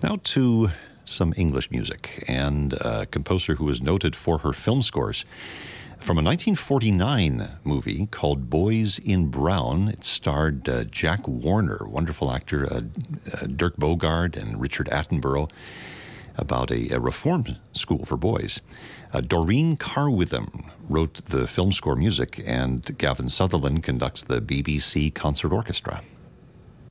Now to some English music, and a composer who is noted for her film scores. From a 1949 movie called Boys in Brown, it starred Jack Warner, wonderful actor, Dirk Bogarde and Richard Attenborough, about a reform school for boys. Doreen Carwitham wrote the film score music, and Gavin Sutherland conducts the BBC Concert Orchestra.